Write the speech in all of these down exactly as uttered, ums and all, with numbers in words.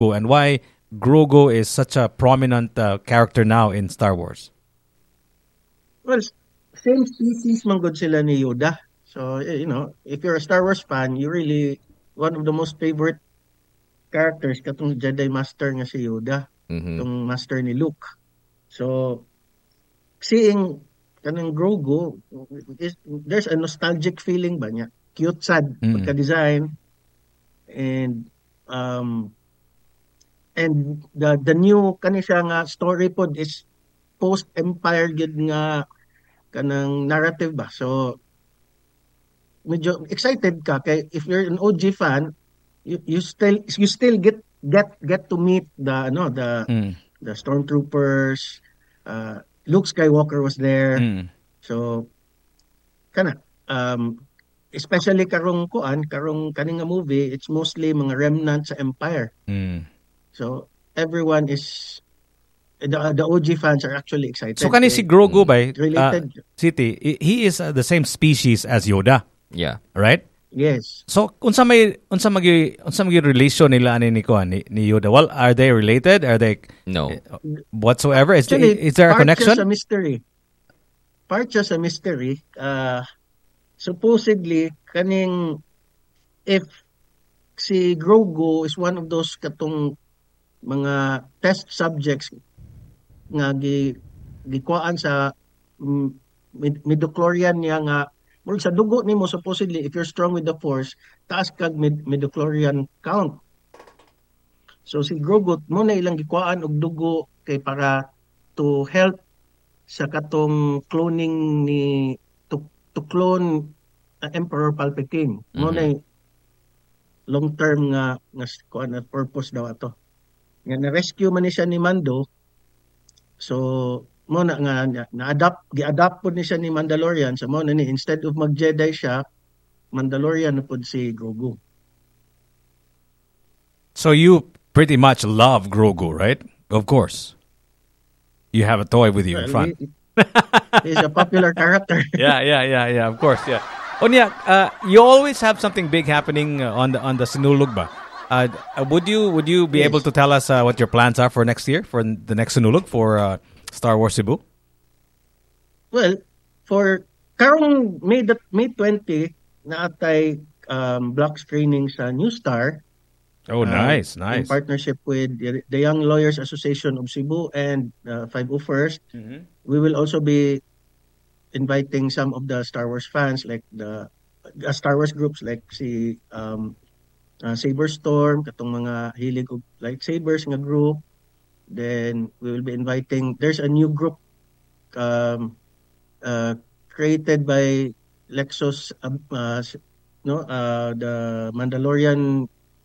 and why Grogu is such a prominent uh, character now in Star Wars? Well, same species man good sila ni Yoda. So, you know, if you're a Star Wars fan, you really, one of the most favorite characters katong Jedi Master nga si Yoda. Mhm. Itong master ni Luke. So, seeing kanang Grogu, is, there's a nostalgic feeling ba niya? Cute, sad, Mm. pagka-design. And, um, and the the new kani siya nga story pod is post-Empire gid nga kanang narrative ba. So, medyo excited ka kay if you're an O G fan, you, you still you still get get get to meet the ano the Mm. the stormtroopers. Uh, Luke Skywalker was there. Mm. So kana um especially karong kuan karong kaning nga movie, it's mostly mga remnants sa Empire. Mm. So everyone is the the O G fans are actually excited. So kani si Kay- Grogu by uh, related. City, i- he is uh, the same species as Yoda, Yeah. right? Yes. So unsa may unsa magi unsa magi relation nila ani ni kuan ni, ni Yoda? Well, are they related? Are they No. whatsoever? Is, Actually, is there a part connection? siya sa mystery. Part siya sa mystery. Uh, supposedly, kaning if si Grogu is one of those katong mga test subjects nga gi gikuan sa mm, mid- midichlorian niya nga murag sa dugo nimo supposedly if you're strong with the force taas kag mid- midichlorian count. So si Grogu mo na ilang gikuan og dugo kay para to help sa katong cloning ni to, to clone uh, Emperor Palpatine. Mo na long term nga nga kuan at purpose daw ato. Nga na-rescue man ni siya ni Mando. So mo na nga na- na-adapt gi-adapt pod ni siya ni Mandalorian so mo na ni instead of mag-Jedi siya Mandalorian na pod si Grogu. So you pretty much love Grogu, right? Of course. You have a toy with you in Well, front. he- he's a popular character. yeah, yeah, yeah, yeah. Of course, yeah. Onya, uh, you always have something big happening uh, on the on the Sinulog ba? Uh, uh, would you would you be Yes. able to tell us uh, what your plans are for next year for the next Sinulog for uh, Star Wars Cebu? Well, for karong May the, May twentieth na atay um, block screening sa New Star Oh, uh, nice, in nice. partnership with the, the Young Lawyers Association of Cebu and uh, five oh first. Mhm. We will also be inviting some of the Star Wars fans like the uh, Star Wars groups like si um, uh, Saber Storm, katong mga hilig og lightsabers nga group. Then we will be inviting, there's a new group um, uh, created by Lexus, uh, uh, no, uh, the Mandalorian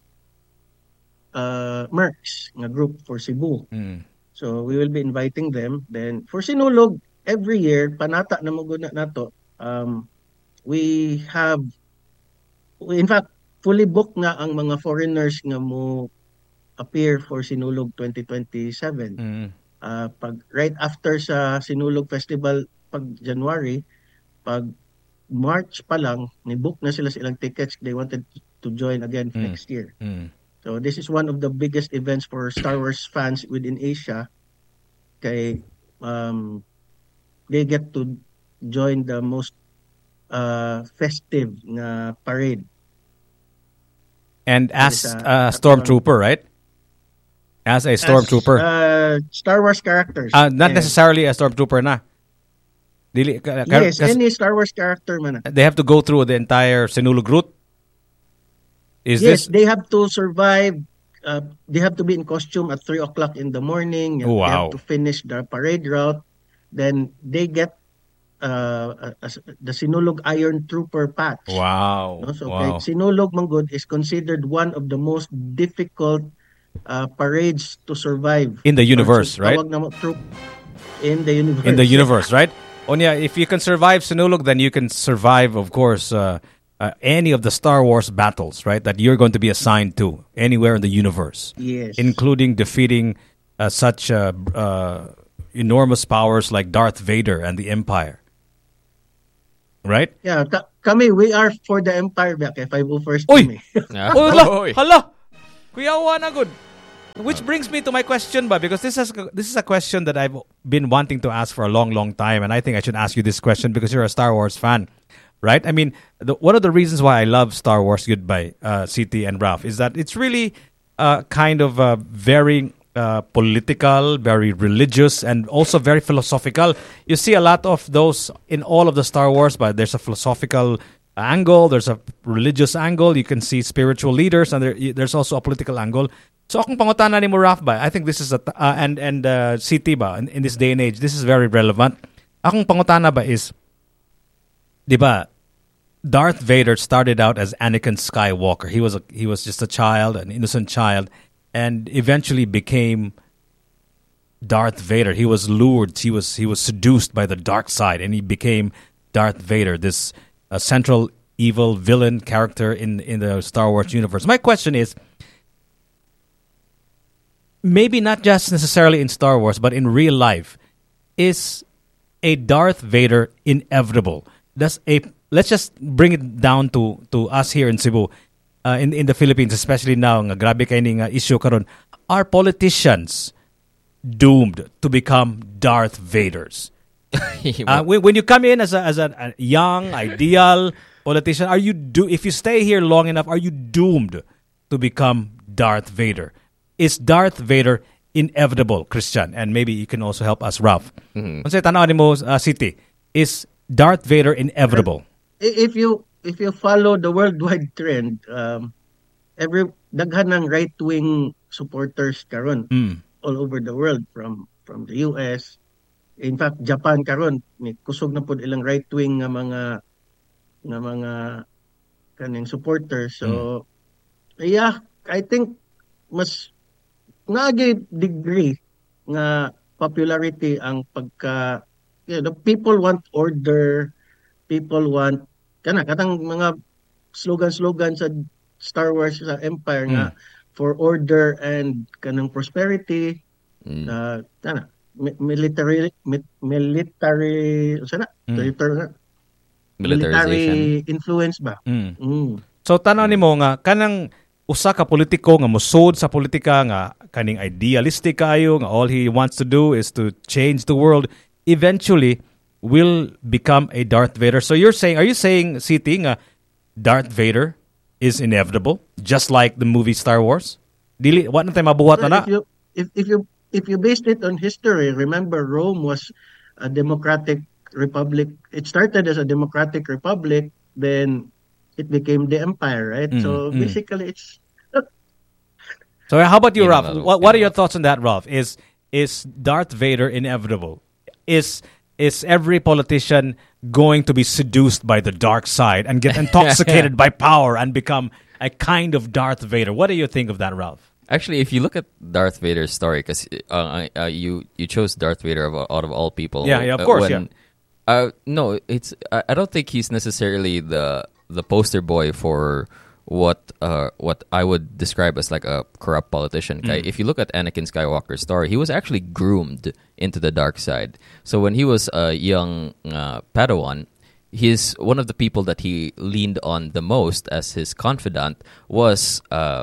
uh, Mercs nga group for Cebu. Mm. So we will be inviting them. Then for Sinulog, every year, panata na maguna nato, um, we have, we, in fact, fully booked na ang mga foreigners nga mo appear for Sinulog twenty twenty-seven. Mm. Uh, pag right after sa Sinulog Festival pag January, pag March pa lang, ni-book na sila sa ilang tickets. They wanted to join again Mm. next year. Mm. So this is one of the biggest events for Star Wars fans within Asia. Kay um, they get to join the most uh, festive na parade. And as It is a- a stormtrooper, right? As a stormtrooper, As, uh, Star Wars characters. uh, not And- necessarily a stormtrooper na. Dili, ka- ka- Yes, kas- any Star Wars character man. they have to go through the entire Sinulog route. Is Yes, this? they have to survive. Uh, they have to be in costume at three o'clock in the morning. Oh, They wow. have to finish the parade route. Then they get uh, uh, the Sinulog Iron Trooper patch. Wow! No? So Wow! kay Sinulog Manggod is considered one of the most difficult uh, parades to survive. In the universe, So, right? tawag na mo, troop in the universe. In the universe, right? Onya, if you can survive Sinulog, then you can survive, of course, uh, uh, any of the Star Wars battles, right? That you're going to be assigned to anywhere in the universe, Yes. including defeating uh, such uh, uh, enormous powers like Darth Vader and the Empire, right? Yeah, ka- kami, we are for the Empire back. Kay five oh first Uy! kami. Yeah. Oh, hala, Oy. hala, kuyawa na good. Which brings me to my question, ba, because this is this is a question that I've been wanting to ask for a long, long time, and I think I should ask you this question because you're a Star Wars fan, right? I mean, the, one of the reasons why I love Star Wars, goodbye, uh, C T and Ralph, is that it's really uh, kind of uh, very uh, political, very religious, and also very philosophical. You see a lot of those in all of the Star Wars, but there's a philosophical angle, there's a religious angle, you can see spiritual leaders, and there, there's also a political angle. So akong pangutana ni mo, Ralph, ba, I think this is a, uh, and and uh, C T ba, in, in this day and age, this is very relevant. Akong pangutana ba is, di ba, Darth Vader started out as Anakin Skywalker. He was a, he was just a child, an innocent child, and eventually became Darth Vader. He was lured, he was he was seduced by the dark side, and he became Darth Vader, this uh, central evil villain character in in the Star Wars universe. My question is, maybe not just necessarily in Star Wars, but in real life, is a Darth Vader inevitable? Does a let's just bring it down to to us here in Cebu, uh, in in the Philippines, especially now, nga grabe kay ning uh, issue karon. Are politicians doomed to become Darth Vaders? uh, when, when you come in as a as a, a young ideal politician, are you do if you stay here long enough, are you doomed to become Darth Vader? Is Darth Vader inevitable, Christian? And maybe you can also help us, Ralph. Mm-hmm. Unsay tanaw nimo, uh, City, is Darth Vader inevitable? If you if you follow the worldwide trend, um, every daghan ng right-wing supporters karon Mm. all over the world, from from the U S. In fact, Japan karon ni kusog na pud ilang right-wing nga mga nga mga kaning supporters. So yeah, I think mas nagay degree nga popularity ang pagka, you know, people want order, people want kana katang mga slogan-slogan sa Star Wars, sa Empire, nga for order and kanang prosperity, Mm. uh, kana mi- military mi- military sana Mm. military Militarization. influence ba. Mm. Mm. So tanaw nimo nga kanang usa ka politiko nga musod sa politika nga kaning idealistic kayo nga all he wants to do is to change the world, eventually will become a Darth Vader. So you're saying, are you saying, C T, nga Darth Vader is inevitable, just like the movie Star Wars? Dili, what na tayo mabuhat na na? If you if, if you if you based it on history, remember Rome was a democratic republic. It started as a democratic republic, then it became the empire, right? Mm, so mm. basically, it's So how about you, Ralph? Inevitable. What, what are your thoughts on that, Ralph? Is is Darth Vader inevitable? Is is every politician going to be seduced by the dark side and get intoxicated by power and become a kind of Darth Vader? What do you think of that, Ralph? Actually, if you look at Darth Vader's story, because uh, uh, you you chose Darth Vader of, out of all people. Yeah, yeah, of uh, course, when, yeah. Uh, no, it's I, I don't think he's necessarily the the poster boy for what uh, what I would describe as like a corrupt politician. Okay? If you look at Anakin Skywalker's story, he was actually groomed into the dark side. So when he was a young uh, Padawan, he's one of the people that he leaned on the most as his confidant was uh,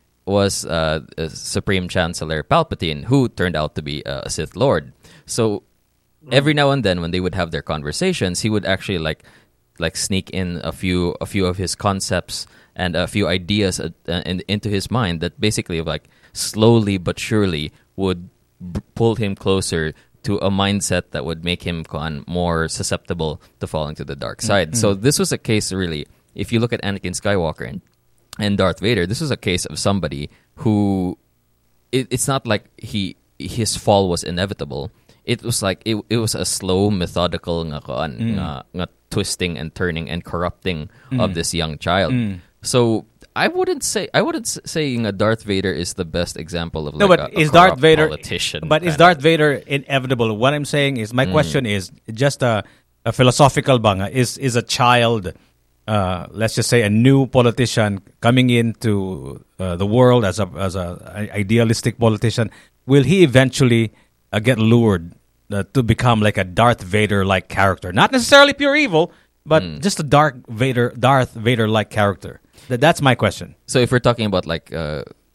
was uh, uh, Supreme Chancellor Palpatine, who turned out to be uh, a Sith Lord. So every now and then, when they would have their conversations, he would actually like like sneak in a few a few of his concepts and a few ideas uh, uh, in, into his mind that basically like slowly but surely would b- pull him closer to a mindset that would make him con more susceptible to falling to the dark side. Mm-hmm. So this was a case really, if you look at Anakin Skywalker and, and Darth Vader, this was a case of somebody who it, it's not like he his fall was inevitable. It was like it, it was a slow, methodical nga, kuan, Mm. nga, nga twisting and turning and corrupting Mm. of this young child. Mm. So I wouldn't say I wouldn't s- say nga Darth Vader is the best example of like No, but a, a is Darth corrupt Vader politician. But is kinda. Darth Vader inevitable? What I'm saying is, my question is just a, a philosophical banga. Is is a child, uh, let's just say a new politician coming into uh, the world as a as a, a idealistic politician, will he eventually uh, get lured uh, to become like a Darth Vader like character? Not necessarily pure evil, but just a Darth Vader Darth Vader like character. That, that's my question. So if we're talking about like uh,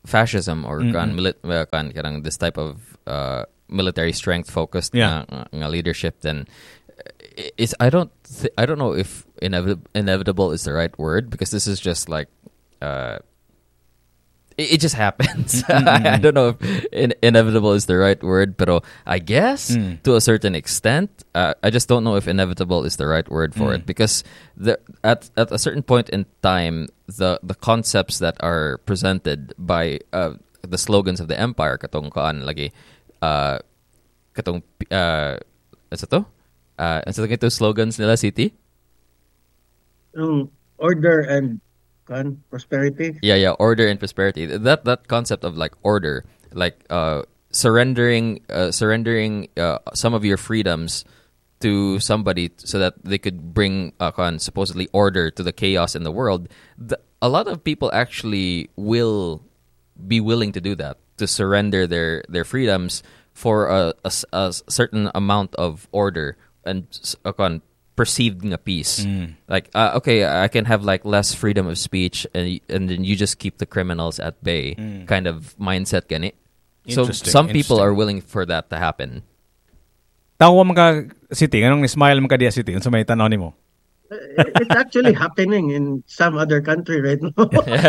fascism or Mm-mm. kan, mili- uh, kan, kanang this type of uh, military strength focused Yeah. nga, nga leadership, then it's I don't th- I don't know if inevit- inevitable is the right word, because this is just like uh, it, it just happens. I, I don't know if in- inevitable is the right word, but I guess Mm. to a certain extent, uh, I just don't know if inevitable is the right word for Mm. it, because the, at at a certain point in time, the the concepts that are presented by uh, the slogans of the empire, katong kaan lagi, uh, katong uh, ano to? Uh, ano sa ito slogans nila, City? Yung order and kan prosperity. Yeah, yeah, order and prosperity. That that concept of like order, like uh, surrendering, uh, surrendering uh, some of your freedoms to somebody so that they could bring uh, kan, supposedly order to the chaos in the world. The, a lot of people actually will be willing to do that, to surrender their their freedoms for a, a, a certain amount of order and uh, kan, perceived nga peace. Mm. Like, uh, okay, I can have like less freedom of speech, and and then you just keep the criminals at bay, Mm. kind of mindset gani. So Interesting, some people interesting. are willing for that to happen. Tawa mga City, anong smile mga diya City, unsa may tanaw nimo? It's actually happening in some other country right now.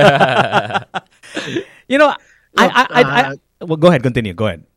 You know, I, Look, I, I, I, uh, well, go ahead, continue, go ahead.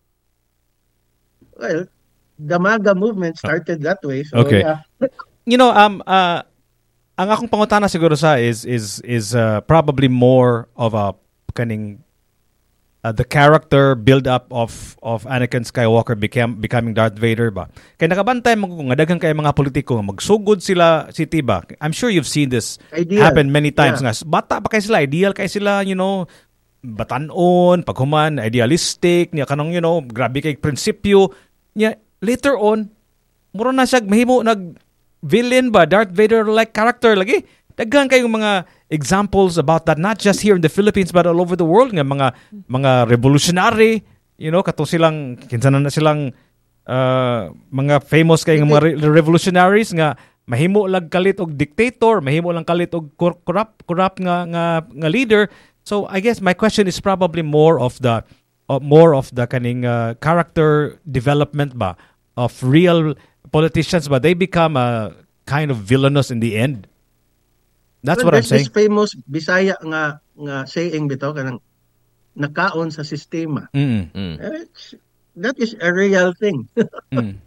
Well, the MAGA movement started that way. So Okay. yeah. You know, um, uh, ang akong pangutana siguro sa is is is uh, probably more of a kaning uh, the character build up of of Anakin Skywalker became becoming Darth Vader ba. Kay nakabantay mo kung nga daghan kay mga politiko nga magsugod sila City ba. I'm sure you've seen this Ideal. happen many times Yeah. nga. Bata pa kay sila, ideal kay sila, you know, batanon, paghuman, idealistic, niya kanang, you know, grabe kay prinsipyo. Niya, later on, mura na siya, mahimo nag villain ba, Darth Vader-like character lagi. Daghan kayong mga examples about that, not just here in the Philippines, but all over the world, nga mga, mga revolutionary, you know, kato silang, kinsa na na silang uh, mga famous kay mga re- revolutionaries nga mahimo lang kalit og dictator, mahimo lang kalit og cor- corrupt corrupt nga nga nga leader. So I guess my question is probably more of the uh, more of the kaning uh, character development ba of real politicians, but they become a kind of villainous in the end. That's Well, what I'm there's saying. this famous Bisaya nga nga saying bitaw kanang nakaon sa sistema. Mm. Mm. Eh, it's- That is a real thing. Mm.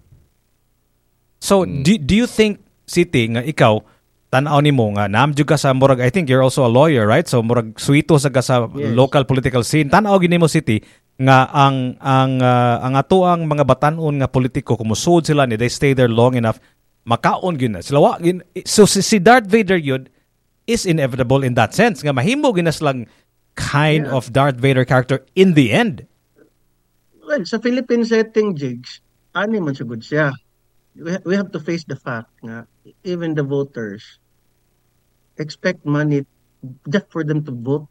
So do do you think City nga ikaw tan-aw nimo nga naamjud ka sa murag, I think you're also a lawyer, right? So murag suito sa ka sa Yes. local political scene. Tan-aw gid nimo City nga ang ang uh, ang ato ang mga batan-on nga politiko kumusud sila ni they stay there long enough makaon gyud na sila wa gin- so si, si Darth Vader yun is inevitable in that sense nga mahimo gyud na silang kind Yeah. of Darth Vader character in the end. Well, sa Philippine setting, Jigs, ani man sugod siya. We, ha- we have to face the fact nga even the voters expect money just for them to vote.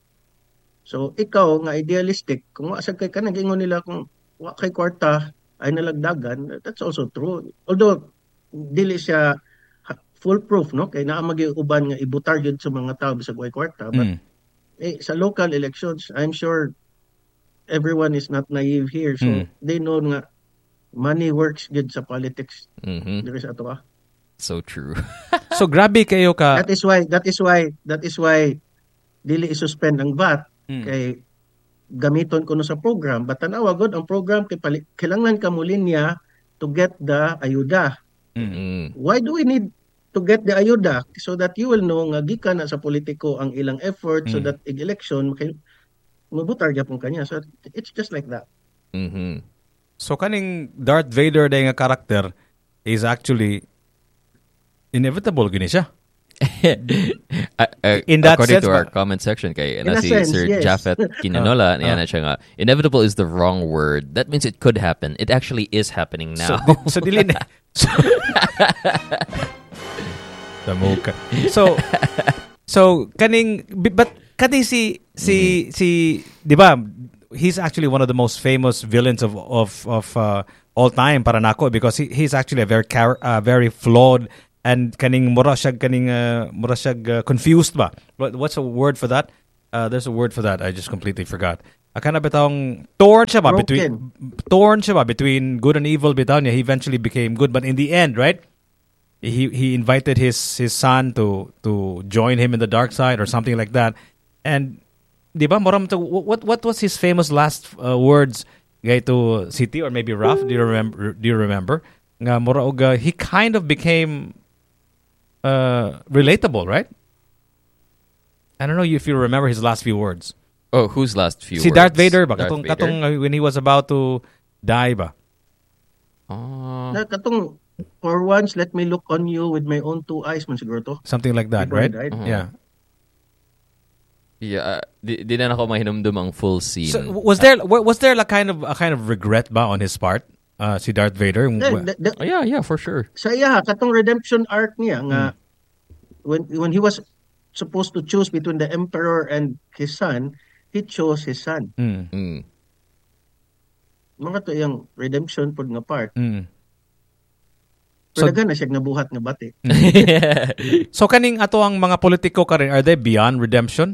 So, ikaw nga idealistic, kung wasag kay ka, nag-ingon nila kung wa kay kwarta ay nalagdagan, that's also true. Although, dili siya ha- foolproof, no? Kay naa uban nga ibutar yun sa mga tao bisag way kwarta. Mm. But eh, sa local elections, I'm sure everyone is not naive here. Mm. So, they know nga money works good sa politics. Hmm. There is ato ka. So true. So grabe kayo ka That is why, that is why, that is why dili isuspend ang V A T Mm. kay gamiton ko no sa program. But tanawa god ang program kay pali- kailangan ka mo linya to get the ayuda. Mm. Mm. Why do we need to get the ayuda? So that you will know nga gikan na sa politiko ang ilang effort so Mm. that ig election makay mabutar gyapon kanya. So it's just like that. Hmm. So kaning Darth Vader day nga character is actually inevitable gini siya. Uh, uh, In that according sense to our ba? comment section, kay In na a si sense, Sir yes. Japheth Kinanola, Uh, niya na siya nga, inevitable is the wrong word. That means it could happen. It actually is happening So, now. di- so dili na. So, Tamuka. So, so kaning bi- but kaning si si si 'di ba? He's actually one of the most famous villains of of of uh, all time para nako because he, he's actually a very char- uh, very flawed and kaning mura siya kaning uh, mura siya uh, confused ba? What, what's a word for that? Uh, there's a word for that. I just completely forgot. Akana bitawng torn siya ba between torn siya ba between good and evil bitaw niya. He eventually became good, but in the end, right? He he invited his his son to to join him in the dark side or something like that. And di ba moram to what what was his famous last uh, words gay to City or maybe Raf? Do you remember? Do you remember? Nga mura og, uh, he kind of became uh, relatable, right? I don't know if you remember his last few words. Oh, whose last few Si words? Darth Vader ba? Darth Katong, Vader? katong uh, when he was about to die ba? Ah. Na katong, for once, let me look on you with my own two eyes man siguro to. Something like that, Before he right? died. Uh-huh. Yeah. Yeah, uh, di, di na ako mahinumdum ang full scene. So was there wa- was there a kind of a kind of regret ba on his part? Uh, si Darth Vader. Then, the, the, Oh, yeah, yeah, for sure. sa iya, katong redemption arc niya nga, Hmm. when when he was supposed to choose between the emperor and his son, he chose his son. Mm. Mm. Mga to yung redemption pod nga part. Mm. Pero So- daghan na siya nabuhat nga bati. So kaning ato ang mga politiko ka rin, are they beyond redemption?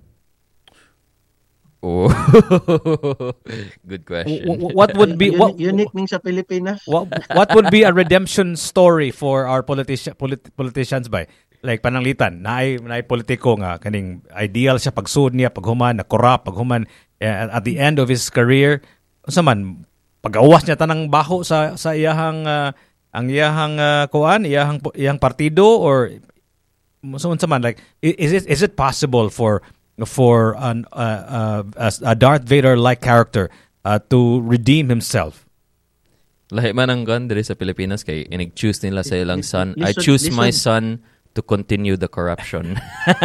Oh. Good question. W- w- what would be Uni- what, unique ning sa Pilipinas. what what would be a redemption story for our politici- polit- politicians ba? Like pananglitan, naay naay politiko nga kaning ideal siya pagsuod niya paghuman na corrupt paghuman eh, at the end of his career unsa man pagawas niya tanang baho sa sa iyahang uh, ang iyahang uh, kuan iyahang iyang partido or so unsa man like i- is it is it possible for for an uh, uh, a Darth Vader like character uh, to redeem himself? Lahi man ang gun diri sa Pilipinas kay inig-choose nila sa ilang son. I Listen- choose my listen. son to continue the corruption.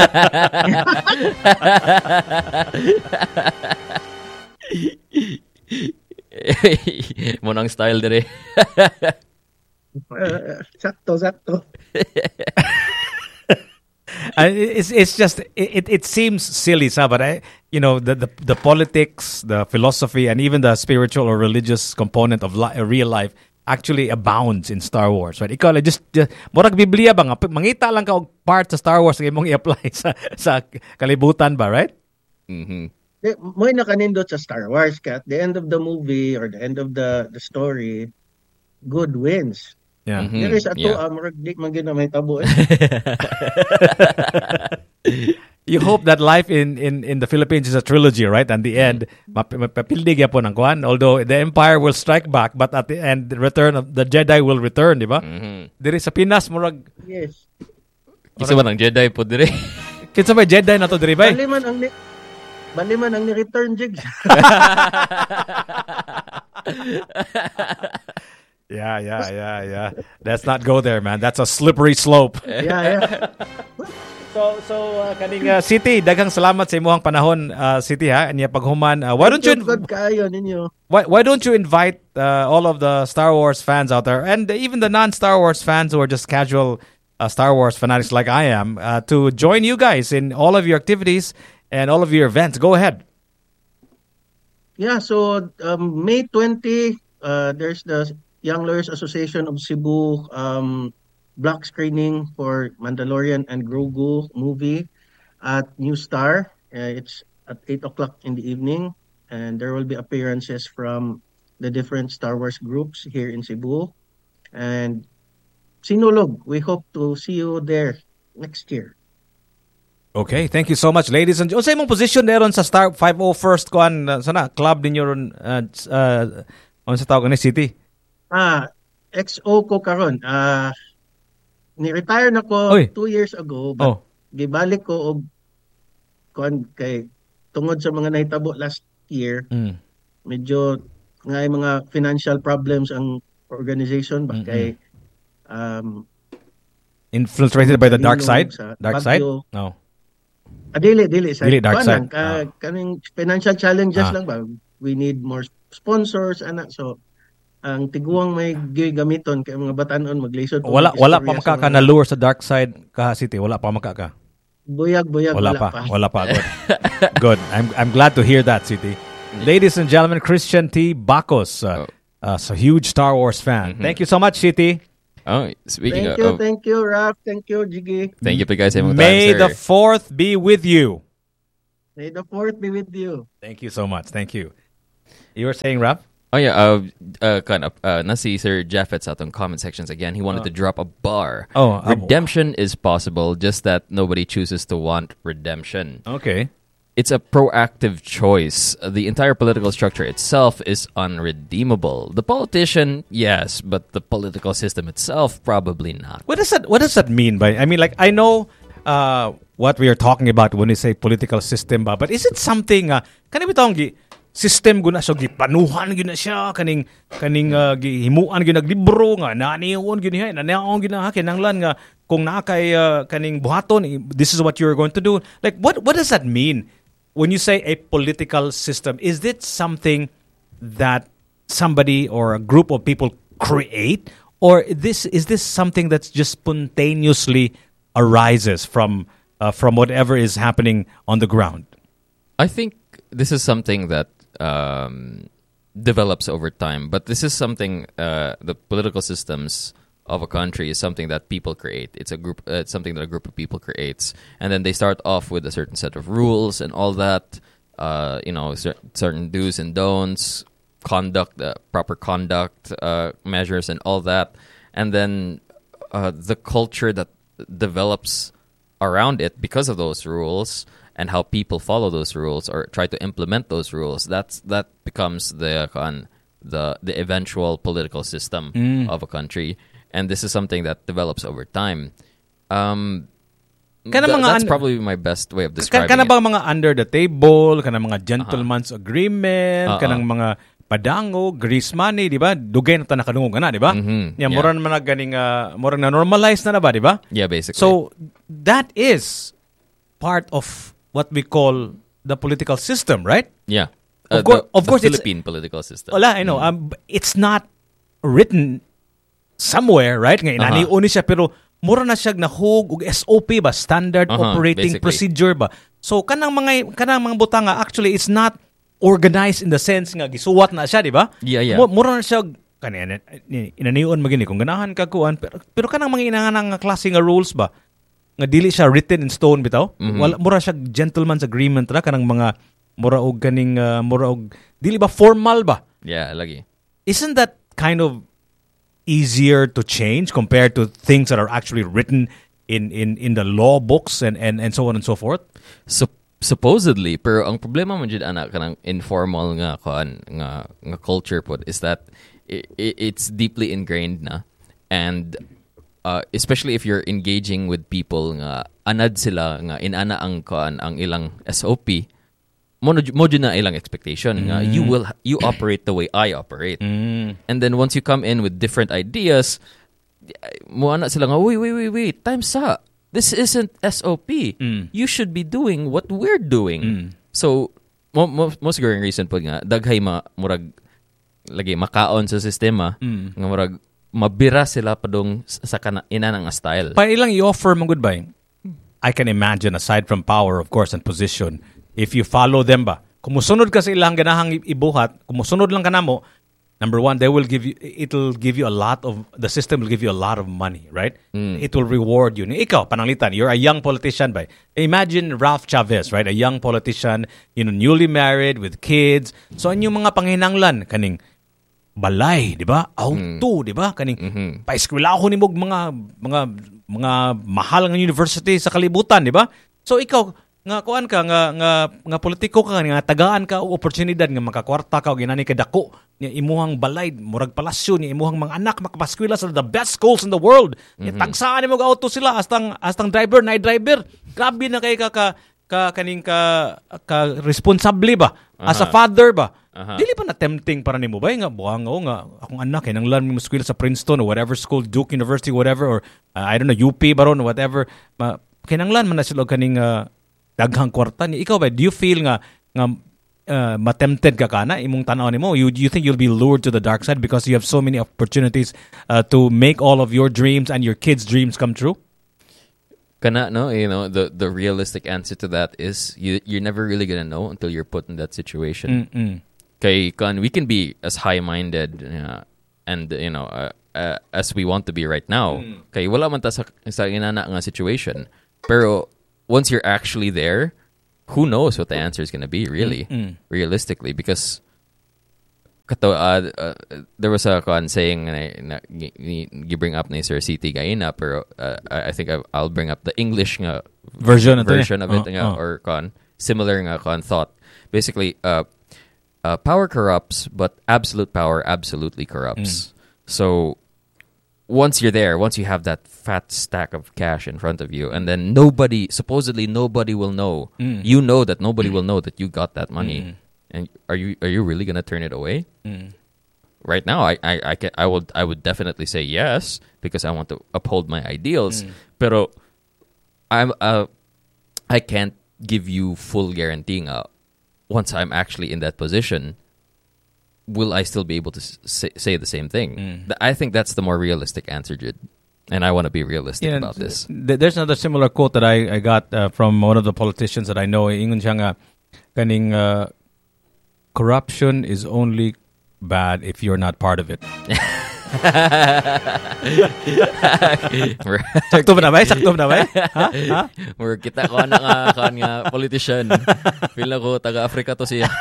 Monang style diri. Uh, sakto, sakto. Uh, it's it's just it, it seems silly, sa, but I you know the, the the politics, the philosophy, and even the spiritual or religious component of li- real life actually abounds in Star Wars, right? Ikaw like, just, just murag Biblia ba nga mangita lang ka og part sa Star Wars nga imong i-apply sa sa kalibutan ba, right? Mhm. Di- Mo'y nakanindot sa Star Wars ka. At the end of the movie or the end of the the story, good wins. Yeah. Mhm. There is ato, Yeah. ah, murag di man gyud na may tabo. Eh. You hope that life in, in, in the Philippines is a trilogy, right? And the end, map- mapapildi gyapon ang kuan. Although the Empire will strike back, but at the end, the return of the Jedi will return, di ba? Mhm. Diri sa Pinas, murag Yes. Isa man ang Jedi po diri. kinsa may Jedi na to diri ba? Bali man ang ni Bali man ang ni-return jig. Yeah, yeah, yeah, yeah. Let's not go there, man. That's a slippery slope. yeah, yeah. So, so uh, kaning uh, City, daghang salamat sa imong panahon, uh, City ha. Anya paghuman. Uh, why don't you God kaayo ninyo. why, why don't you invite uh, all of the Star Wars fans out there and even the non-Star Wars fans who are just casual uh, Star Wars fanatics like I am uh, to join you guys in all of your activities and all of your events. Go ahead. Yeah, so um, May twentieth, uh, there's the Young Lawyers Association of Cebu um, block screening for Mandalorian and Grogu movie at New Star. Uh, it's at eight o'clock in the evening, and there will be appearances from the different Star Wars groups here in Cebu. And Sinulog, we hope to see you there next year. Okay, thank you so much, ladies and gentlemen. Sa imong position meron sa Star five oh first kuan uh, sana club ninyo ron uh, uh, on sa tawag ni City. Ah, X O ko karon. Ah, ni-retire na ko Oy. two years ago, but Oh. gibalik ko og kon kay tungod sa mga nahitabo last year, Mm. medyo nga ay mga financial problems ang organization ba Mm-mm. kay um Infiltrated by the dark Nilong side? sa Dark side? Baguio. No. ah, dili dili sa Dili, dark kuwan lang, side. ka, kaning financial challenges Ah. lang ba. We need more sponsors ana, so ang tiguang may gi- gamiton kay mga batanon maglisod pa Wala wala pa mag-istorya maka sa ka mga- na lure sa dark side ka City. Wala pa maka ka. Buyag, buyag, Wala, wala, pa. pa. Wala pa. Good. Good. I'm I'm glad to hear that, City. Ladies and gentlemen, Christian T. Bacos, uh, uh, a huge Star Wars fan. Mhm. Thank you so much, City. Oh, speaking Thank you, of, thank you, Raf. Thank you, Jiggy. thank you po guys sa imong May time, the sir. fourth be with you. May the fourth be with you. Thank you so much. Thank you. You were saying, Rap? Oh yeah, uh, uh, kind of. Uh, nasi Sir Japheth sa atong comment sections again. He wanted to drop a bar. Oh, um, redemption is possible, just that nobody chooses to want redemption. Okay. It's a proactive choice. The entire political structure itself is unredeemable. The politician, yes, but the political system itself, probably not. What does that What does that mean? By I mean, like I know uh, what we are talking about when we say political system, ba, but is it something? Uh, kanang bitong gi system guna siya giplanuhan gina siya kaning kaning uh, gihimuan gyud naglibro nga naniyon gyud niya nanaon gyud na kinanglan nga kung naa kay uh, kaning buhaton, this is what you're going to do. Like what what does that mean? When you say a political system, is it something that somebody or a group of people create, or this is this something that's just spontaneously arises from uh, from whatever is happening on the ground? I think this is something that um, develops over time, but this is something uh, the political systems of a country is something that people create. It's a group. Uh, it's something that a group of people creates, and then they start off with a certain set of rules and all that. Uh, you know, cer- certain do's and don'ts, conduct, uh, proper conduct uh, measures, and all that. And then uh, the culture that develops around it because of those rules and how people follow those rules or try to implement those rules. That's that becomes the uh, the the eventual political system Mm. of a country. And this is something that develops over time. Um, Kana th- mga that's un- probably my best way of Ka- describing kana it. bang mga under the table, kana mga gentleman's agreement, Uh-uh. kanang mga padango, grease money, di ba? Dugay na ta nakadungog na, di ba? Mhm, Yeah, yeah. mura naman na ganing uh, mura na normalize na na ba, di ba? Yeah, basically. So that is part of what we call the political system, right? yeah. Of Uh, cour- the, of the course it's- Philippine political system. Wala, I know. Um, it's not written somewhere, right? Nga Uh-huh. inaniuni siya, pero mura na siya nahug og S O P ba, standard Uh-huh, operating basically. procedure ba. So kanang mga kanang mga butanga actually it's not organized in the sense nga gisuwat na siya, di ba? Yeah, yeah. Mu- Mura na siya kanina inaniun magini kung ganahan ka kuan, pero, pero kanang mga inanganang nga klase nga rules ba nga dili siya written in stone bitaw. Mhm. Wala mura siya gentleman's agreement ra kanang mga mura og kaning uh, mura og dili ba formal ba? Yeah, lagi. Isn't that kind of easier to change compared to things that are actually written in in in the law books and and and so on and so forth? Sup- supposedly, pero ang problema mo dyan, anak, kanang informal nga, kuan, nga, nga culture po is that i- i- it's deeply ingrained na. And uh, especially if you're engaging with people nga anad sila nga inana ang kuan ang ilang S O P, mo na- mo dyan na ilang expectation nga you will you operate the way I operate. And then once you come in with different ideas, mo ana sila nga, wait, wait, wait, wait, time sa. This isn't S O P. Mm. You should be doing what we're doing. Mm. So, mo, mo, mo siguro yung reason po nga, daghay ma, murag, lagi, makaon sa sistema, Mm. nga murag, mabira sila padong sa kana, ina ng style. Pa ilang i-offer mo goodbye. I can imagine aside from power of course and position, if you follow them ba, kumusunod ka sa ilang ganahang i- ibuhat, kumusunod lang ka na mo, number one, they will give you, it'll give you a lot of, the system will give you a lot of money, right? Mm. It will reward you. Ikaw, pananglitan, you're a young politician ba? Imagine Ralph Chavez, right? A young politician, you know, newly married with kids. So, ang yung mga panghinanglan, kaning balay, di ba? Auto, di ba? Kaning Mhm. paeskwelahon ni mog mga mga mga mahal nga university sa kalibutan, di ba? So ikaw nga kuan ka nga nga nga politiko ka nga tagaan ka og oportunidad nga makakwarta ka og ginani ka dako ni imuhang balay murag palasyo ni imuhang mga anak makapaskwela sa the best schools in the world. Mm-hmm. Tagsaan ni mo auto sila astang astang driver na driver. Grabe na kay ka ka, ka kaning ka ka responsable ba as a Aha. father ba. Aha. Dili pa na tempting para nimo ba nga buang o nga akong anak kay nanglan mo school sa Princeton or whatever school, Duke University, whatever, or uh, I don't know, U P baron, whatever. Ma, kinanglan man na sila kaning uh, daghang kwarta ni ikaw ba, do you feel nga nga uh, matempted ka kana imong tanaw nimo, you you think you'll be lured to the dark side because you have so many opportunities uh, to make all of your dreams and your kids' dreams come true? Kana, no, you know, the the realistic answer to that is you you're never really gonna know until you're put in that situation. Mm-mm. Kay kan we can be as high-minded uh, and you know uh, uh, as we want to be right now. Mm. Kay wala man ta sa sa inana nga situation. Pero once you're actually there, who knows what the answer is going to be, really, Mm. realistically, because kato, uh, uh, there was a con saying na, na, you bring up ni Sir C T Gaina, pero uh, I I think I, I'll bring up the English nga Version ito eh. version of it Oh, nga, oh. or con similar nga con thought. Basically, uh, uh, power corrupts, but absolute power absolutely corrupts. So once you're there, once you have that fat stack of cash in front of you, and then nobody, supposedly nobody will know. Mm. You know that nobody will know that you got that money, Mm. and are you are you really gonna turn it away? Mm. Right now, I I I, can, I would I would definitely say yes because I want to uphold my ideals. Mm. Pero I'm uh I can't give you full guarantee nga once I'm actually in that position, will I still be able to say, say the same thing? Mm. Th- I think that's the more realistic answer, Jid. And I want to be realistic Yeah, about this. th- There's another similar quote that I, I got uh, from one of the politicians that I know. Ingon siya nga, kaning uh, corruption is only bad if you're not part of it. Sakto ba na ba? Sakto ba na ba? Ha? Ha? Or kita ko na nga, kan nga politician. Feel ko, taga-Africa to siya.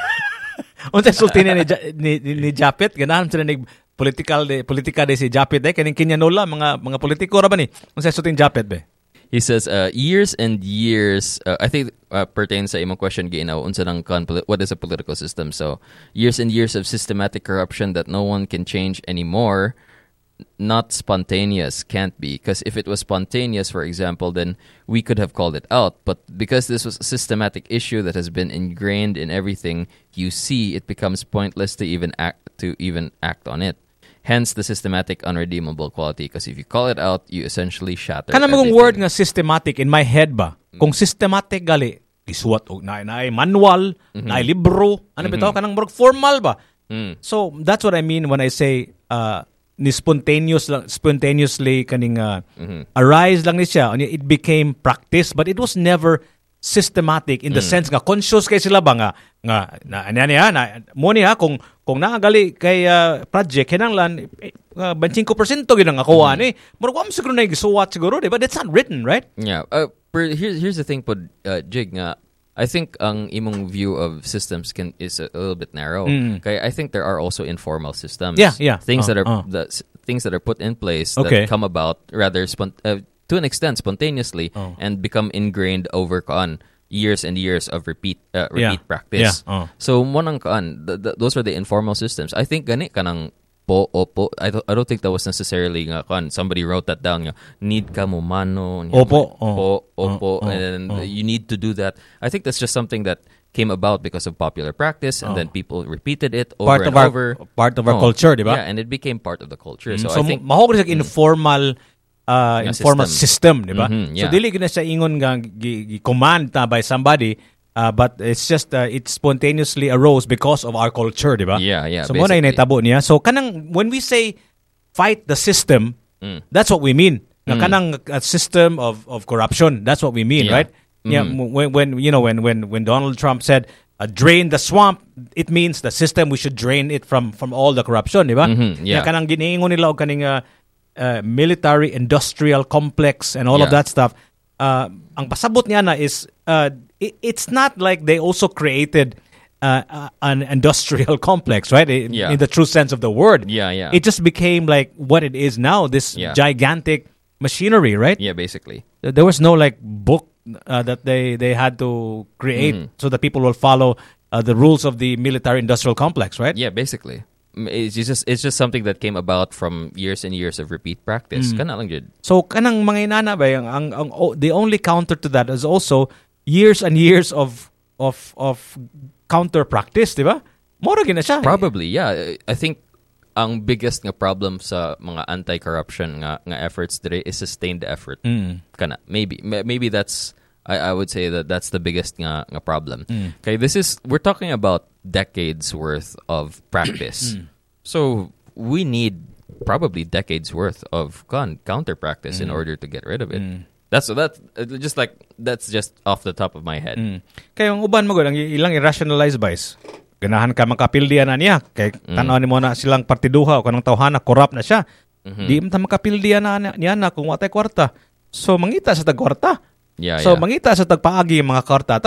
Unsa sulti ni, Ja- ni, ni, ni Japet, ganahan sila ni political de politika de si Japet eh kaning kinyanola mga mga politiko ra ba ni? Unsa sulti ni Japet be? He says, uh, years and years, uh, I think uh, pertains sa imong question, Ginaw, unsa nang kan, what is a political system? So, years and years of systematic corruption that no one can change anymore, not spontaneous, can't be. Because if it was spontaneous, for example, then we could have called it out. But because this was a systematic issue that has been ingrained in everything you see, it becomes pointless to even act to even act on it. Hence the systematic unredeemable quality. Because if you call it out, you essentially shatter Kana magong everything. word nga systematic in my head ba? Kung systematic gali, isuwat og na na manual, na libro, ano bitaw kanang murag formal ba? Mm. So that's what I mean when I say uh, ni spontaneous lang, spontaneously kaning uh, arise lang ni siya. It became practice, but it was never systematic in the sense nga conscious kay sila ba nga nga na ano niya na mo niya kung kung naagali kay uh, project kinanglan uh, twenty-five percent gyud ang ako ani murag wa mo siguro na gisuwat siguro di ba? That's not written, right? Yeah. Uh, per, here's here's the thing, po, uh, Jig. Nga, I think ang imong view of systems can is a, a little bit narrow. Mm. Okay, I think there are also informal systems. Yeah, yeah. Things Uh, that are uh. the s- things that are put in place Okay. that come about rather spont- uh, to an extent spontaneously Oh. and become ingrained over on years and years of repeat uh, Yeah. repeat practice. Yeah, oh. So mo nang kaan, th- th- those are the informal systems. I think gani kanang po opo. I don't, I don't think that was necessarily nga kan somebody wrote that down nga need ka mo mano nga, Opo, oh. po opo Oh, oh, and oh. you need to do that. I think that's just something that came about because of popular practice and Oh. then people repeated it over Part and of our over. part of our Oh, culture, di ba? Yeah, and it became part of the culture. So, So, I think mahog sa informal uh, Yeah, informal system, system. di ba? Mhm, So yeah. dili gina sa ingon nga gi- gi- command na by somebody, uh, but it's just uh, it spontaneously arose because of our culture, di ba? Yeah, yeah, So mo na basically. initabo niya. So kanang when we say fight the system, Mm. that's what we mean. Nga Mm. kanang uh, system of of corruption, that's what we mean, Yeah. right? Yeah, Mhm. when when you know when when when Donald Trump said uh, drain the swamp, it means the system we should drain it from from all the corruption, di ba? Mhm, yeah. Nga kanang giniingon nila og kaning uh, uh, military industrial complex and all of Yeah. that stuff. Uh, ang pasabot niya na is uh, it, it's not like they also created uh, uh, an industrial complex, right? In, Yeah. in the true sense of the word. Yeah, yeah. It just became like what it is now, this Yeah. gigantic machinery, right? Yeah, basically. There was no like book uh, that they, they had to create Mhm. so that people will follow uh, the rules of the military industrial complex, right? Yeah, basically. Mm, It's just it's just something that came about from years and years of repeat practice. Mm. Kana lang jud. So kanang mga inana ba ang, ang, ang o- the only counter to that is also years and years of of of counter practice, di ba? Mora gina siya. Probably, yeah. I think ang biggest nga problem sa mga anti-corruption nga, nga efforts today is sustained effort. Mm. Kana maybe ma- maybe that's I, I would say that that's the biggest nga, nga problem. Mm. Okay, this is we're talking about decades worth of practice. Mm. So we need probably decades worth of con- counter practice in Mm. order to get rid of it. Mm. That's that's uh, just like that's just off the top of my head. Mm. Kaya ang uban mo gud ang ilang irrationalize bias. Ganahan ka makapildihan na niya kay Mm. tanaw ni mo na silang partiduha o kanang tawhana corrupt na siya. Mhm. Di man ta makapildihan na niya na kung watay kwarta. So mangita sa tag kwarta. Yeah, So yeah. mangita sa tagpaagi ang mga kwarta ta.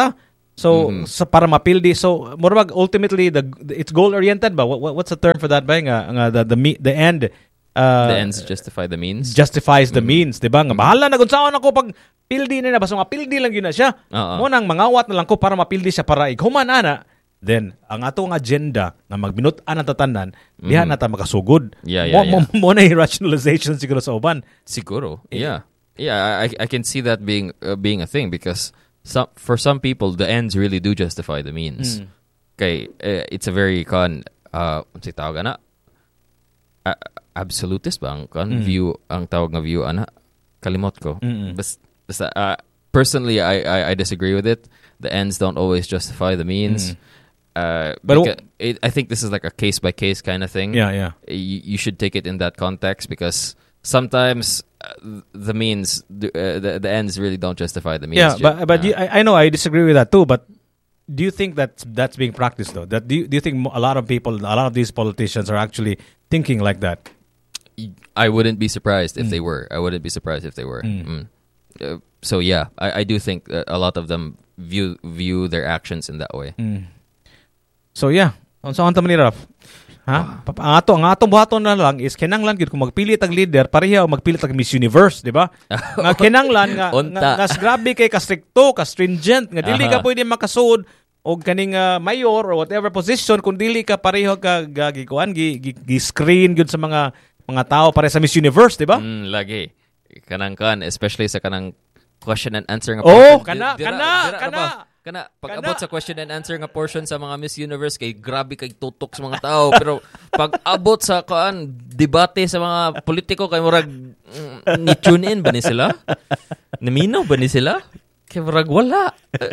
So Mhm. sa para mapildi, so mura bag ultimately the it's goal oriented ba? What, what's the term for that ba? Nga, nga the the me- the end uh, The ends justify the means. justifies the means, 'di ba? Nga bahala na kung saan ako pag pildi na na basta mapildi lang yun na siya. Oo. Mo nang mangawat na lang ko para mapildi siya para ighuman ana. Then ang atong agenda na magbinutan ang tatanan, diha na ta makasugod. Yeah, Mo yeah, mo- mo na yung rationalization siguro sa uban. Siguro. Yeah. Yeah, I I can see that being uh, being a thing because some for some people the ends really do justify the means. Okay, uh, it's a very con uh unsa tawag ana? Uh, absolutist ba ang con view ang tawag nga view ana? Kalimot ko. Mm-mm. Bas, basta, uh, personally I, I I disagree with it. The ends don't always justify the means. Uh, But but it, I think this is like a case by case kind of thing. Yeah, yeah. You, you should take it in that context because sometimes uh, the means, uh, the the ends really don't justify the means. Yeah, but but Uh, you, I, I know I disagree with that too. But do you think that that's being practiced though? That do you, do you think mo- a lot of people, a lot of these politicians are actually thinking like that? I wouldn't be surprised if they were. I wouldn't be surprised if they were. Mm. Uh, so yeah, I, I do think that a lot of them view view their actions in that way. So yeah, unsa man ta man ni Raf? Ha? Pa- Ang ato, ang atong buhaton na lang is kinanglan gyud kung magpili tag leader pareha o magpili tag Miss Universe, di ba? Nga kinanglan nga Unta. nga, nga grabe kay ka stricto, ka stringent, nga dili ka Aha. pwede makasud og kaning ah, mayor or whatever position kung dili ka pareho ka ga- gikuan gi, gi, gi screen gyud sa mga mga tao para sa Miss Universe, di ba? Mm, lagi. Kanang kan, especially sa kanang question and answer nga Oh, portion. kana, Di- dira- kana, dira na kana. ba? Kana, pag Kana. abot sa question and answer nga portion sa mga Miss Universe, kay grabe kay tutok sa mga tao. Pero pag abot sa kaan, debate sa mga politiko, kay murag, mm, ni-tune in ba ni sila? Naminaw ba ni sila? Kay murag wala.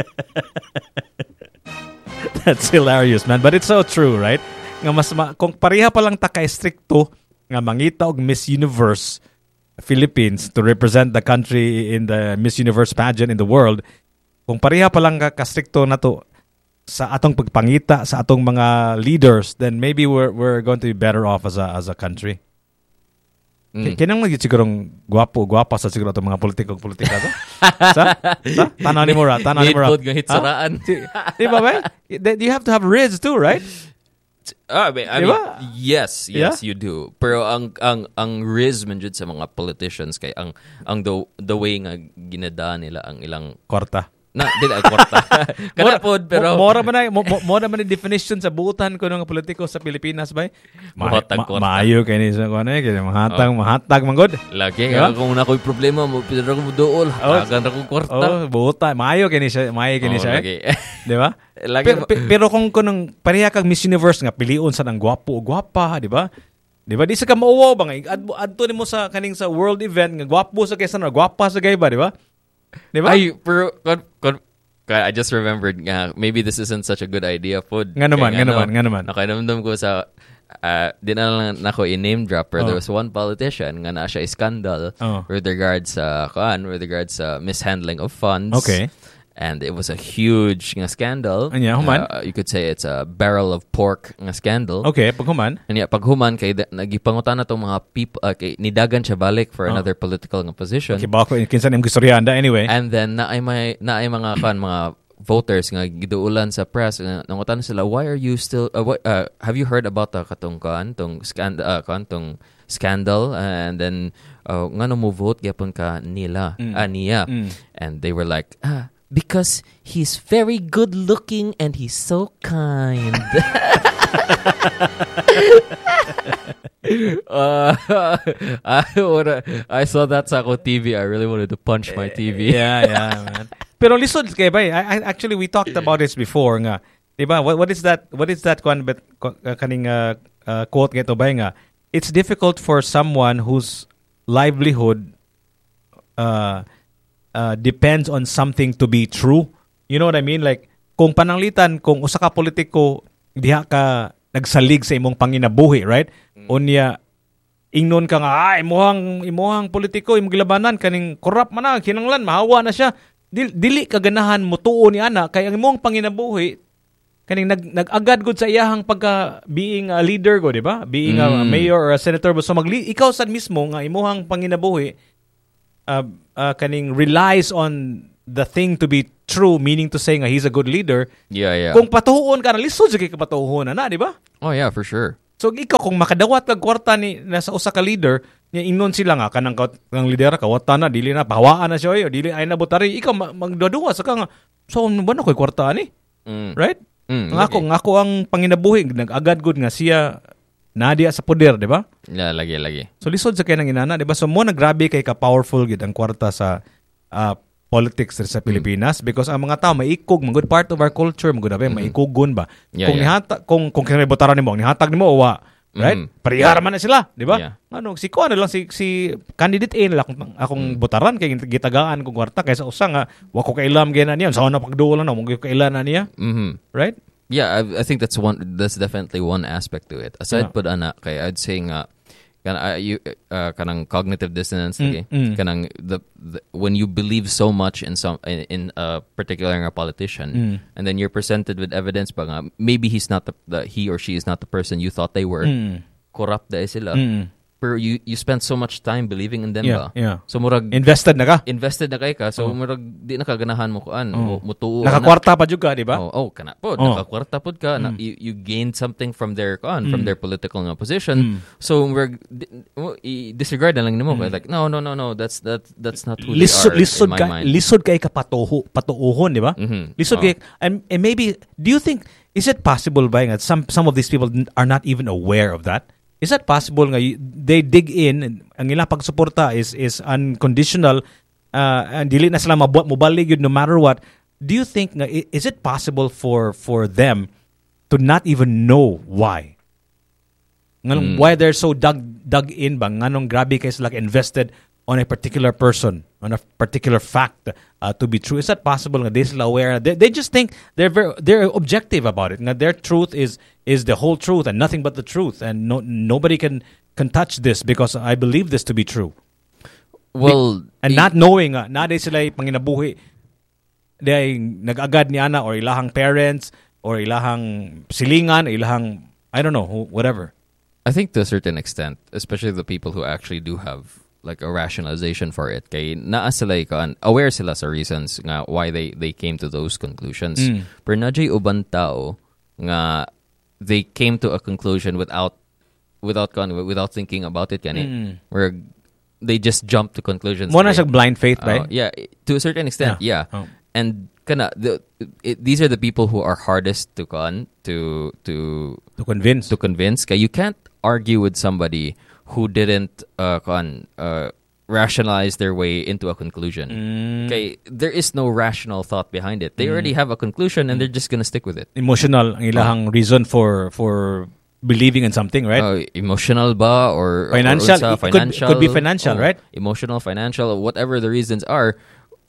That's hilarious, man. But it's so true, right? Nga mas ma- kung pareha pa lang ta ka stricto nga mangita og Miss Universe Philippines to represent the country in the Miss Universe pageant in the world, kung pareha pa lang ka kastrikto na to sa atong pagpangita sa atong mga leaders, then maybe we're we're going to be better off as a as a country. Mm. K- Kinang lagi sigurong gwapo, gwapa sa siguro itong mga politikong politika to. sa? Sa? Tanaw ni Mura, tanaw ni Mura. Need nga hitsaraan. Di ba ba? You have to have riz too, right? Ah, I mean, I Di mean, ba? yes, yes, Yeah? you do. Pero ang ang ang riz man jud sa mga politicians kay ang ang the, the way nga ginadaan nila ang ilang Korta. na dili ay kwarta. Kana pod pero Mo- mora man na mo mo- mora man ni definition sa buutan ko ng politiko sa Pilipinas ba? Ma- Buhatag ma- kwarta. maayo kay ni sa kuno eh, kay mahatag mahatag man gud. lagi Diba? nga kung na ko'y problema mo pidra ko mo dool. Tagan ra ko kwarta. Oh, buutan maayo kay ni siya, maayo kay ni Oh, siya. lagi. Eh. Di ba? Lagi Pero, pe- pero kung kunong pareha kag Miss Universe nga piliun sa nang gwapo o gwapa, di ba? Di ba? Di sa ka mauwaw ba nga? Ad, adto nimo sa kaning sa world event nga gwapo sa kaysa na gwapa sa gay ba, di ba? Di ba? Ay, pero kon, kon, God, I just remembered nga maybe this isn't such a good idea pod. Nga naman, Kaya nga naman, nga naman. Nakainamdam ko sa uh, di na lang nako i-name drop pero Oh. there was one politician nga na siya scandal Oh. with regards sa kuan, with regards sa mishandling of funds. Okay. And it was a huge nga scandal. Anya, human? Uh, you could say it's a barrel of pork nga scandal. Okay, paghuman. Kanya pag human kay da- nagipangutan na tong mga people uh, kay nidagan siya balik for Oh. another political nga position. Okay, bako kinsa nimong gistoryanda anyway. And then na ay may na ay mga kan mga voters nga giduulan sa press nga nangutan sila, why are you still uh, what, uh, have you heard about the katong kan tong scandal uh, kan tong scandal and then uh, ngano mo vote gyapon ka nila ah, niya. Mm. And they were like, ah, because he's very good looking and he's so kind. uh, I wanna, I saw that sa ako T V. I really wanted to punch my T V. Yeah, yeah, man. Pero lisod kay ba? I, I actually we talked about this before nga. 'Di ba? What what is that? What is that kwan bet uh, kaning uh, uh, quote nga ito ba nga? It's difficult for someone whose livelihood uh, uh, depends on something to be true. You know what I mean? Like kung pananglitan kung usa ka politiko diha ka nagsalig sa imong panginabuhi, right? Unya ingnon ka nga, ah, imuhang imuhang politiko imong gilabanan kaning corrupt man na, kinanglan mahawa na siya. Dili, dili kaganahan mo tuo ni ana kay ang imong panginabuhi kaning nag nag-agad gud sa iyahang pagka being a leader go, di ba? Being a Mm. mayor or a senator, so magli ikaw sad mismo nga imuhang panginabuhi uh, uh, kaning relies on the thing to be true, meaning to say nga he's a good leader. Yeah, yeah. Kung patuhon ka na, lisod sa kay patuhon na na, di ba? Oh, yeah, for sure. So ikaw kung makadawat kag kwarta ni nasa usa ka leader, nya ingnon sila nga kanang kanang leader kawata na dili na pahawaan na siya oy, dili ay na butari, ikaw magduduwa sa ka nga. So ano ba na koy kwarta ani? Mm. Right? Mm, nga ako, nga ako ang panginabuhi nag-agad gud nga siya nadia sa poder, di ba? Yeah, lagi, lagi. So lisod sa kay nang inana, di ba? So mo nagrabe kay ka powerful gid ang kwarta sa uh, politics sa Pilipinas because ang mga tao maikog, mga good part of our culture, mga good mm-hmm. maikugon ba? Yeah, kung yeah. nihata kung kung kinabutaran nimo, nihatag nimo o wa, right? Mm-hmm. Parihar man na sila, di ba? Yeah. Ano, si ko ano lang si si candidate A nila akong, akong mm-hmm. butaran kay gitagaan kong kwarta kaysa usa nga wa ko kailam gyud niya, sa una pagduol na mo kailan na niya. Mm-hmm. Right? Yeah, I, I think that's one. That's definitely one aspect to it. Aside Yeah. pud ana kay I'd say nga kana uh, you uh, kanang cognitive dissonance Mm, lagi. mm. Kanang the, the when you believe so much in some in, in a particular nga politician Mm. and then you're presented with evidence pa nga maybe he's not the, the he or she is not the person you thought they were. Mm. Corrupt dahil sila. Mm. Pero you you spent so much time believing in them Yeah, ba? yeah. So murag Invested na ka? invested na kay ka so Oh. murag di na kaganahan mo kuan Oh. mo mutuo na. Nakakwarta pa jud ka, di ba? Oh, oh kana po, Oh. nakakwarta pod ka. Na, you, you gained something from their Mm. kon, from their political nga position. Mm. So we're di, mo- i- disregard na lang nimo mm. like no no no no that's that that's not who Lisod they are lisod in my ka mind. lisod kay ka patuho patuuhon, di ba? Mhm. Lisod Oh. kay and, and maybe do you think is it possible ba nga some some of these people are not even aware of that? Is that possible nga y- they dig in and ang ilang pagsuporta is is unconditional uh, and dili na sila mabuhat mobalig yun no matter what. Do you think nga i- is it possible for for them to not even know why? Nganong Mm. why they're so dug dug in ba nganong grabe kay sila invested on a particular person, on a particular fact uh, to be true? Is that possible nga they sila aware? They, they just think they're very, they're objective about it. Nga their truth is is the whole truth and nothing but the truth, and no nobody can can touch this because I believe this to be true. Well, And i- not knowing nga na day sila panginabuhi day nag-agad ni ana or ilahang parents or ilahang silingan, ilahang I don't know, who- whatever. I think to a certain extent, especially the people who actually do have like a rationalization for it, kay naa sila ikaw, aware sila sa reasons nga why they they came to those conclusions. Mm. Pero nadjay uban tao nga they came to a conclusion without without kon without thinking about it kani. Mm. Where they just jump to conclusions. Mo na kay- siya blind faith, Oh, right? yeah, to a certain extent, yeah. Oh. And kana the it, these are the people who are hardest to con to to To convince. to convince. Kaya you can't argue with somebody who didn't uh, con, uh, rationalize their way into a conclusion. Mm. Okay, there is no rational thought behind it. They already have a conclusion and they're just gonna stick with it. Emotional ang ilahang reason for for believing in something, right? Uh, emotional ba or Financial. or unsa, It could- financial could be financial, oh, right? Emotional, financial, whatever the reasons are.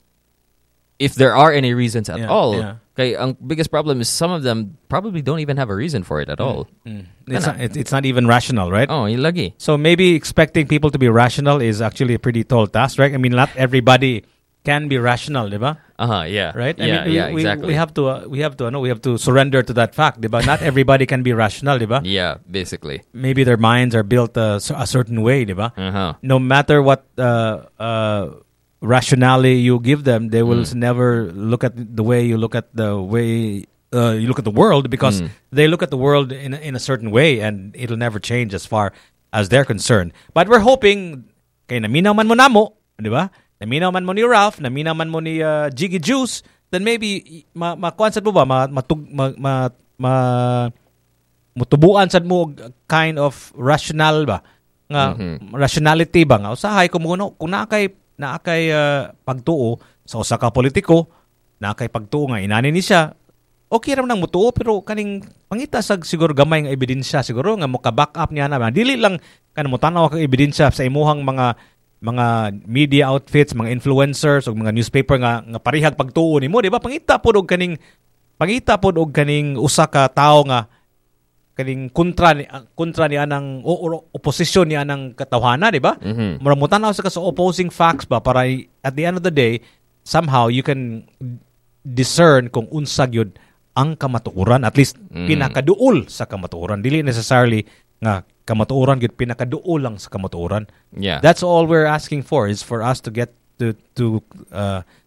If there are any reasons at Yeah, all, yeah. okay, ang biggest problem is some of them probably don't even have a reason for it at all. Mm. It's, not, it- it's not even rational, right? Oh, yung lagi. So maybe expecting people to be rational is actually a pretty tall task, right? I mean, not everybody can be rational, diba? Uh-huh, yeah. Right? I Yeah, mean, we, yeah, we- exactly. We have to, uh, we have to, no, we have to surrender to that fact, diba? Not everybody can be rational, diba? Yeah, basically. Maybe their minds are built a, a certain way, diba? Uh-huh. No matter what uh, uh, rationality you give them, they will Mm. never look at the way you look at the way uh, you look at the world because Mm. they look at the world in a, in a certain way and it'll never change as far as they're concerned. But we're hoping, kay naminaw man mo namo, di ba? Naminaw man mo ni Ralph, naminaw man mo ni uh, Jiggy Juice, then maybe ma makuan sad mo ba ma matug ma, ma, ma mutubuan sad mo og kind of rational ba nga Mhm. rationality ba nga usahay kung kuno kung naa kay naa kay uh, pagtuo sa usa ka politiko, naa kay pagtuo nga inani ni siya, okay ra man nang mutuo pero kaning pangita sag siguro gamay nga ebidensya siguro nga mo ka back up niya na dili lang kan mo tanaw ka ebidensya sa imuhang mga mga media outfits, mga influencers o mga newspaper nga nga parihag pagtuo nimo, di ba? Pangita pod og kaning pangita pod og kaning usa ka tawo nga kaning kontra ni ah, kontra ni anang o, o opposition ni anang katawhana, di ba? Mhm. Mura mo tanaw sa sa opposing facts ba para i- at the end of the day somehow you can discern kung unsa gyud ang kamatuoran, at least Mhm. pinakaduol sa kamatuoran, dili necessarily nga kamatuoran gyud pinakaduol lang sa kamatuoran. Yeah. That's all we're asking for is for us to get to to uh,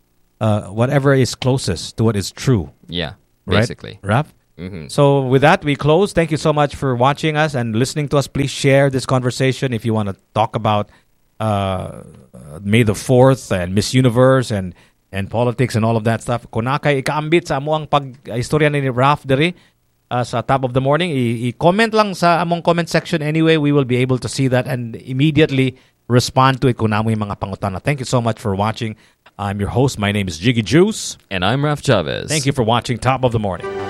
uh, whatever is closest to what is true. Yeah, Right? basically. Rap? Mm-hmm. So with that, we close. Thank you so much for watching us and listening to us. Please share this conversation if you want to talk about uh, uh, May the fourth and Miss Universe and and politics and all of that stuff. Kung nakay ikaambit sa amuang pag-istorya ni Raf diri uh, sa top of the morning, i- i-comment lang sa among comment section anyway. We will be able to see that and immediately respond to it kung namo yung mga pangutana. Thank you so much for watching. I'm your host. My name is Jiggy Juice. And I'm Raf Chavez. Thank you for watching Top of the Morning.